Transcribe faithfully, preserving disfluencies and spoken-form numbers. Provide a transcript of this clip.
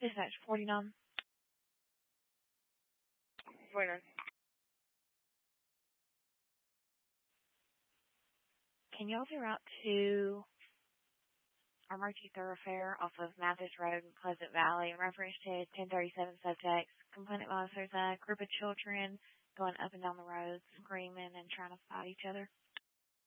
Dispatch forty-nine. Bueno. Can y'all be out to our Murphy Thoroughfare off of Mathis Road in Pleasant Valley in reference to ten thirty-seven subtext? Complaint about there's a group of children going up and down the road screaming and trying to fight each other.